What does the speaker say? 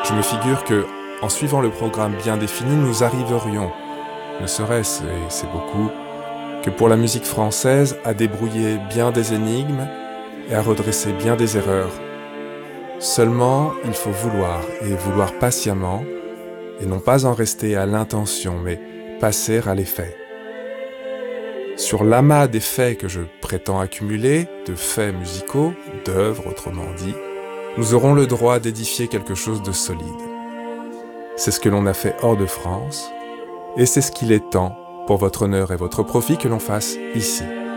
Je me figure que, en suivant le programme bien défini, nous arriverions, ne serait-ce, et c'est beaucoup, que pour la musique française, à débrouiller bien des énigmes et à redresser bien des erreurs. Seulement, il faut vouloir, et vouloir patiemment, et non pas en rester à l'intention, mais passer à l'effet. Sur l'amas des faits que je prétends accumuler, de faits musicaux, d'œuvres autrement dit, nous aurons le droit d'édifier quelque chose de solide. C'est ce que l'on a fait hors de France, et c'est ce qu'il est temps, pour votre honneur et votre profit, que l'on fasse ici.